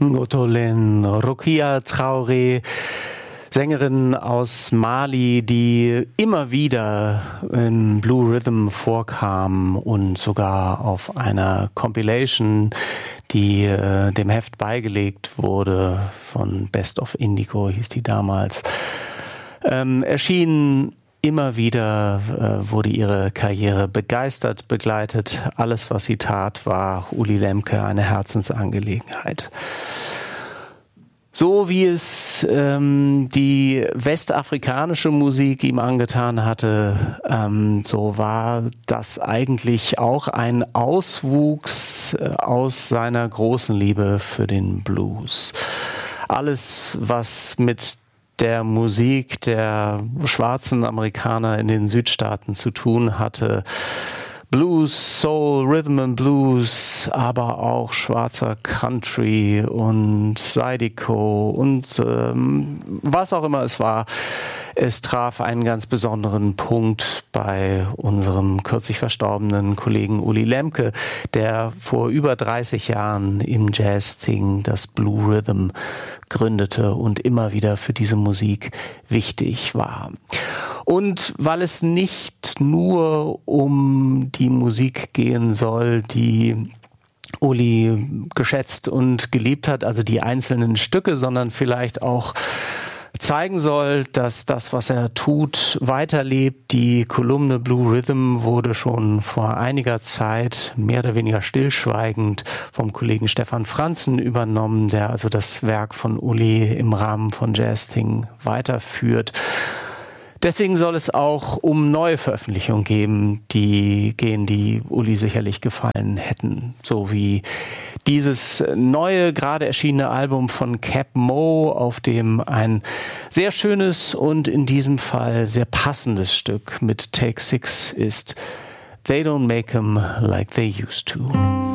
Ngotolen, Rokia Traoré, Sängerin aus Mali, die immer wieder in Blue Rhythm vorkam und sogar auf einer Compilation, die dem Heft beigelegt wurde, von Best of Indigo hieß die damals, erschien. Immer wieder wurde ihre Karriere begeistert begleitet. Alles, was sie tat, war Uli Lemke eine Herzensangelegenheit. So wie es die westafrikanische Musik ihm angetan hatte, so war das eigentlich auch ein Auswuchs aus seiner großen Liebe für den Blues. Alles, was mit der Musik der schwarzen Amerikaner in den Südstaaten zu tun hatte. Blues, Soul, Rhythm and Blues, aber auch schwarzer Country und Zydeco und was auch immer es war. Es traf einen ganz besonderen Punkt bei unserem kürzlich verstorbenen Kollegen Uli Lemke, der vor über 30 Jahren im Jazz-Thing das Blue Rhythm gründete und immer wieder für diese Musik wichtig war. Und weil es nicht nur um die Musik gehen soll, die Uli geschätzt und geliebt hat, also die einzelnen Stücke, sondern vielleicht auch zeigen soll, dass das, was er tut, weiterlebt. Die Kolumne Blue Rhythm wurde schon vor einiger Zeit mehr oder weniger stillschweigend vom Kollegen Stefan Franzen übernommen, der also das Werk von Uli im Rahmen von Jazz-Thing weiterführt. Deswegen soll es auch um neue Veröffentlichungen gehen, die Uli sicherlich gefallen hätten. So wie dieses neue, gerade erschienene Album von Cap Mo, auf dem ein sehr schönes und in diesem Fall sehr passendes Stück mit Take 6 ist. They don't make 'em like they used to.